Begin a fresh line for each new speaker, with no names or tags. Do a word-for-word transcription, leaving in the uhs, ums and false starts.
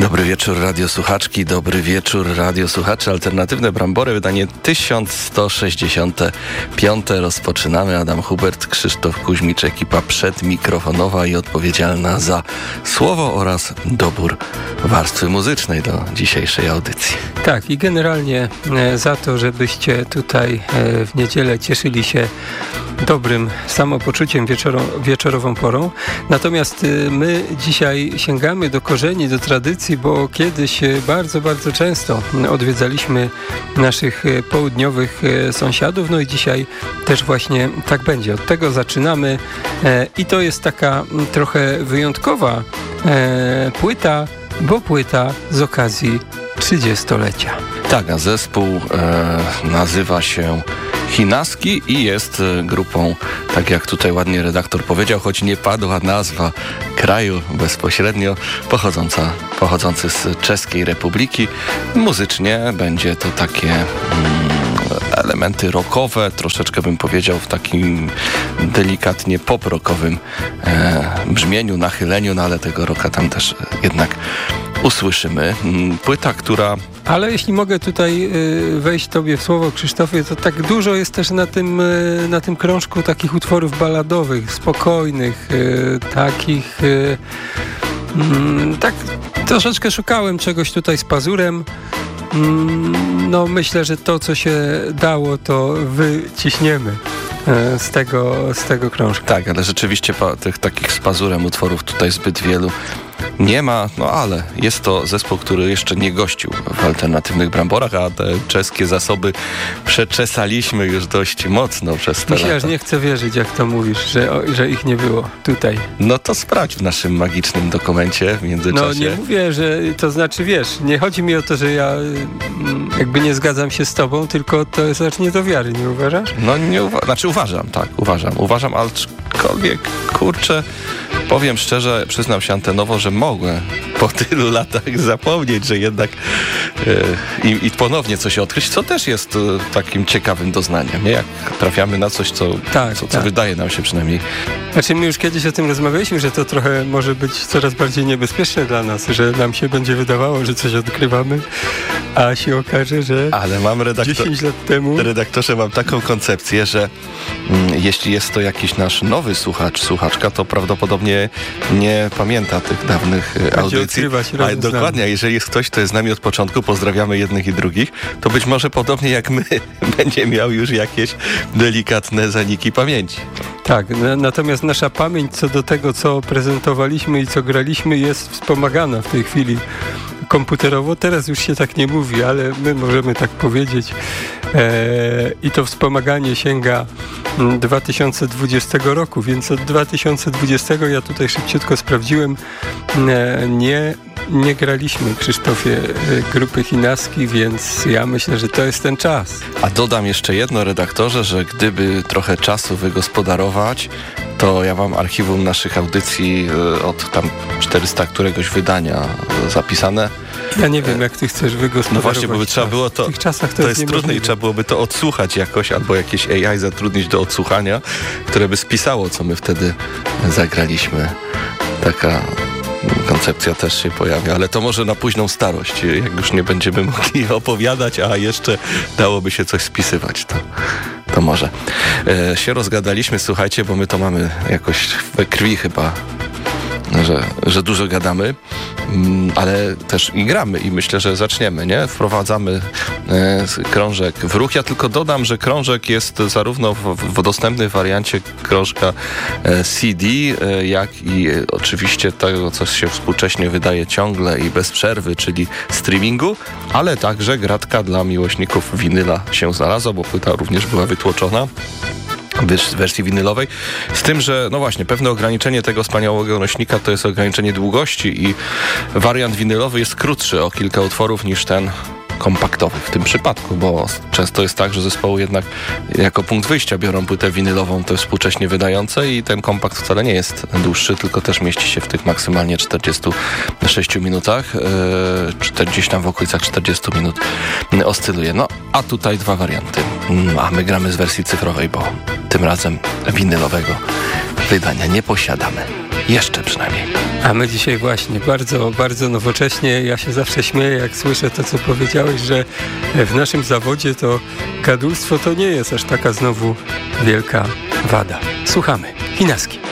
Dobry wieczór radiosłuchaczki, dobry wieczór radiosłuchacze. Alternatywne Brambory, wydanie tysiąc sto sześćdziesiąte piąte. Rozpoczynamy. Adam Hubert, Krzysztof Kuźmicz, ekipa przedmikrofonowa i odpowiedzialna za słowo oraz dobór warstwy muzycznej do dzisiejszej audycji.
Tak, i generalnie za to, żebyście tutaj w niedzielę cieszyli się dobrym samopoczuciem wieczorą, wieczorową porą. Natomiast my dzisiaj sięgamy do korzeni, do tradycji, bo kiedyś bardzo, bardzo często odwiedzaliśmy naszych południowych sąsiadów, no i dzisiaj też właśnie tak będzie. Od tego zaczynamy i to jest taka trochę wyjątkowa płyta, bo płyta z okazji trzydziestolecia.
Tak, a zespół e, nazywa się Chinaski i jest grupą, tak jak tutaj ładnie redaktor powiedział, choć nie padła nazwa kraju bezpośrednio, pochodząca, pochodzący z Czeskiej Republiki. Muzycznie będzie to takie mm, elementy rockowe, troszeczkę bym powiedział w takim delikatnie pop-rockowym e, brzmieniu, nachyleniu, no ale tego rocka tam też jednak usłyszymy. Płyta, która...
Ale jeśli mogę tutaj y, wejść Tobie w słowo, Krzysztofie, to tak dużo jest też na tym, y, na tym krążku takich utworów balladowych, spokojnych, y, takich... Y, y, tak troszeczkę szukałem czegoś tutaj z pazurem. Y, no myślę, że to, co się dało, to wyciśniemy y, z tego, z tego krążka.
Tak, ale rzeczywiście pa, tych takich z pazurem utworów tutaj zbyt wielu nie ma, no ale jest to zespół, który jeszcze nie gościł w alternatywnych Bramborach, a te czeskie zasoby przeczesaliśmy już dość mocno przez te
Myślę,
lata.
że nie chcę wierzyć, jak to mówisz, że, o, że ich nie było tutaj.
No to sprawdź w naszym magicznym dokumencie w międzyczasie.
No nie mówię, że to znaczy, wiesz, nie chodzi mi o to, że ja mm, jakby nie zgadzam się z tobą, tylko to jest aż nie do wiary, nie uważasz?
No nie uważam, znaczy uważam, tak, uważam, uważam, aczkolwiek, kurczę, powiem szczerze, przyznam się antenowo, że mogłem po tylu latach zapomnieć, że jednak e, i, i ponownie coś odkryć, co też jest e, takim ciekawym doznaniem, nie? Jak trafiamy na coś, co,
tak,
co, co
tak.
wydaje nam się przynajmniej.
Znaczy my już kiedyś o tym rozmawialiśmy, że to trochę może być coraz bardziej niebezpieczne dla nas, że nam się będzie wydawało, że coś odkrywamy, a się okaże, że
Ale mam redaktor...
dziesięć lat temu...
Redaktorze, mam taką koncepcję, że mm, jeśli jest to jakiś nasz nowy słuchacz, słuchaczka, to prawdopodobnie nie pamięta tych dawnych
Będzie
audycji. Ale dokładnie, a jeżeli jest ktoś, kto jest z nami od początku, pozdrawiamy jednych i drugich, to być może podobnie jak my będzie miał już jakieś delikatne zaniki pamięci.
Tak, na, natomiast nasza pamięć co do tego, co prezentowaliśmy i co graliśmy, jest wspomagana w tej chwili komputerowo. Teraz już się tak nie mówi, ale my możemy tak powiedzieć. Eee, I to wspomaganie sięga dwa tysiące dwudziestego roku, więc od dwa tysiące dwudziestego ja tutaj szybciutko sprawdziłem, e, nie, nie graliśmy, Krzysztofie, grupy Chinaski, więc ja myślę, że to jest ten czas.
A dodam jeszcze jedno, redaktorze, że gdyby trochę czasu wygospodarować, to ja mam archiwum naszych audycji od tam czterysta któregoś wydania zapisane.
Ja nie wiem, jak ty chcesz wygospodarować.
No właśnie, bo by trzeba było to,
w tych czasach to,
to
jest,
jest trudne i trzeba byłoby to odsłuchać jakoś, albo jakieś A I zatrudnić do odsłuchania, które by spisało, co my wtedy zagraliśmy. Taka koncepcja też się pojawia, ale to może na późną starość, jak już nie będziemy mogli opowiadać, a jeszcze dałoby się coś spisywać, to, to może. E, się rozgadaliśmy, słuchajcie, bo my to mamy jakoś we krwi chyba, że, że dużo gadamy, ale też i gramy i myślę, że zaczniemy, nie? Wprowadzamy e, krążek w ruch. Ja tylko dodam, że krążek jest zarówno w, w dostępnej wariancie krążka e, C D, e, jak i e, oczywiście tego, co się współcześnie wydaje ciągle i bez przerwy, czyli streamingu, ale także gratka dla miłośników winyla się znalazła, bo płyta również była wytłoczona w wersji winylowej, z tym, że no właśnie, pewne ograniczenie tego wspaniałego nośnika to jest ograniczenie długości i wariant winylowy jest krótszy o kilka utworów niż ten kompaktowy w tym przypadku, bo często jest tak, że zespoły jednak jako punkt wyjścia biorą płytę winylową, te współcześnie wydające i ten kompakt wcale nie jest dłuższy, tylko też mieści się w tych maksymalnie czterdziestu sześciu minutach, yy, gdzieś tam w okolicach czterdziestu minut oscyluje. No, a tutaj dwa warianty. A my gramy z wersji cyfrowej, bo tym razem winylowego wydania nie posiadamy. Jeszcze przynajmniej.
A my dzisiaj właśnie bardzo, bardzo nowocześnie. Ja się zawsze śmieję, jak słyszę to, co powiedziałeś, że w naszym zawodzie to gadulstwo to nie jest aż taka znowu wielka wada. Słuchamy. Chinaski.